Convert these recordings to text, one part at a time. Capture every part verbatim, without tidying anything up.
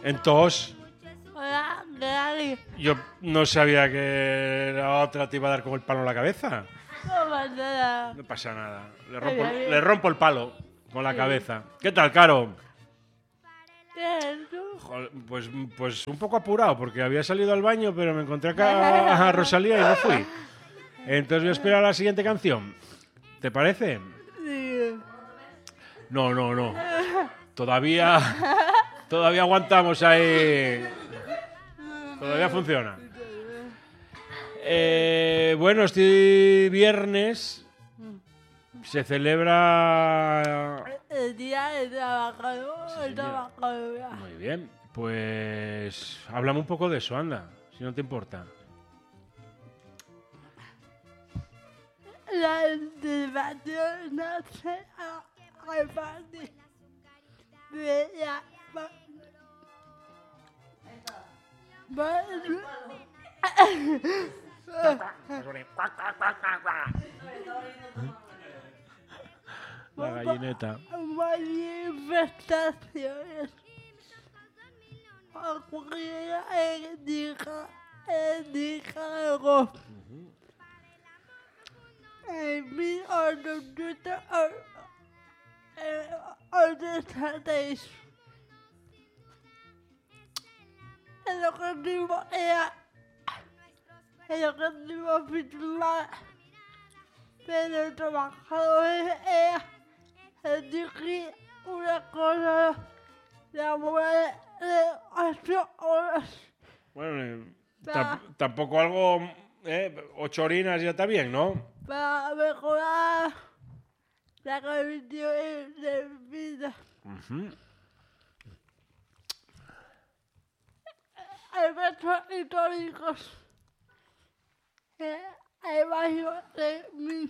Entonces, Hola, ¿qué tal? yo no sabía que la otra te iba a dar con el palo en la cabeza. No pasa nada. No pasa nada. Le rompo, Ay, ay, ay. le rompo el palo con la Sí. cabeza. ¿Qué tal, Caro? ¿Qué es tú? Joder, Pues, pues un poco apurado, porque había salido al baño, pero me encontré acá a Rosalía y no fui. Entonces voy a esperar a la siguiente canción. ¿Te parece? Sí. No, no, no. Todavía, todavía aguantamos ahí. Todavía funciona. Eh, bueno, este viernes se celebra. El día de trabajador, Sí, el señor. trabajador. Muy bien, pues háblame un poco de eso, anda, si no te importa. La celebración no se reparte de la ma- ma- La gallineta. manifestaciones ocurrieron en Nica- en Nicaragua en mil ochocientos ochenta y seis. El objetivo era el objetivo principal de los trabajadores era exigir una cosa laboral de ocho horas Bueno, eh, Va. tamp- tampoco algo. Eh, ocho horinas ya está bien, ¿no? para mejorar la calidad de vida. Ujú. Hay hechos históricos que hay varios de mil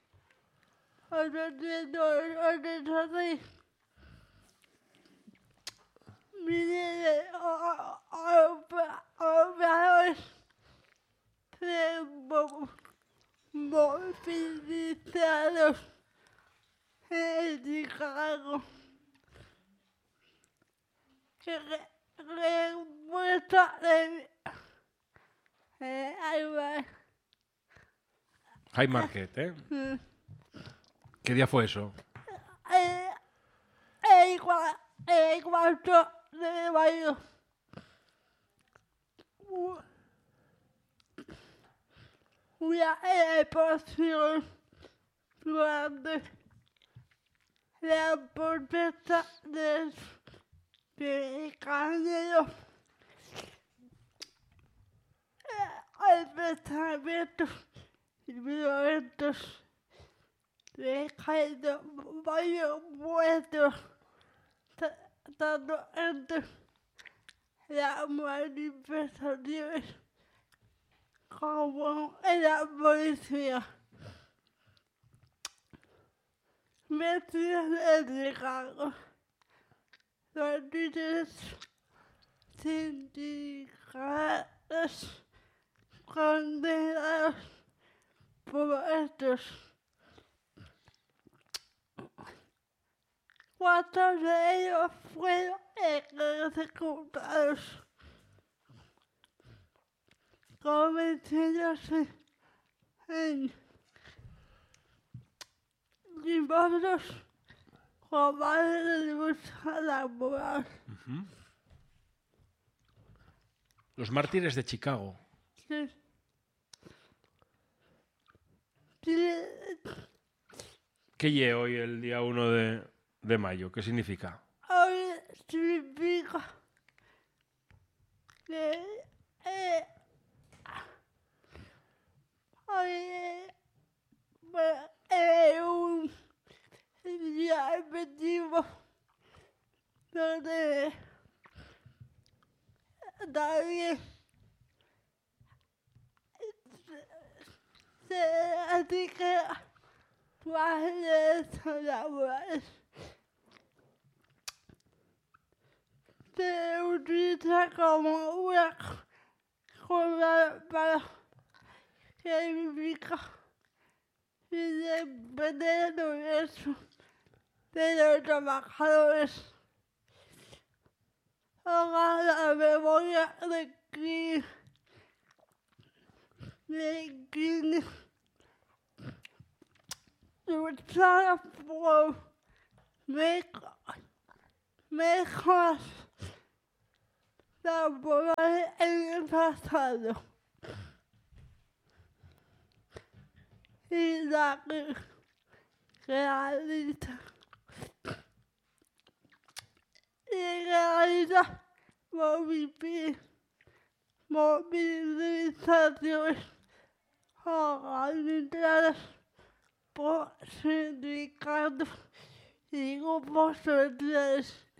ochocientos ochenta y seis. Miles de o- o- operadores se mo- movilizados en Chicago que re- remuestra de eh, ayudar. High Market, ¿eh? Mm. ¿Qué día fue eso? Eh, el cua- el cuarto de mayo. U- Una explosión durante la protesta de de Canelo. El pensamiento violentos dejando varios muertos ta- tanto entre las manifestaciones como en la policía. Vecinos de Chicago, los líderes sindicales condenados por estos. Cuatro de ellos fueron ejecutados, convirtiéndose en divorcios globales de lucha laboral. Los mártires de Chicago. Sí. Sí, ¿Qué lle hoy el día uno de, de mayo? ¿Qué significa? hoy significa que eh, hoy eh, bueno, es un día efectivo donde nadie se dedique a las derechos laborales. Se utiliza como una cosa para significa independencia de derecho de los trabajadores. Ojalá de que de que luchar por mejo- mejoras laborales en el pasado y la que realiza y realiza movi- movilizaciones organizadas por sindicatos y grupos sociales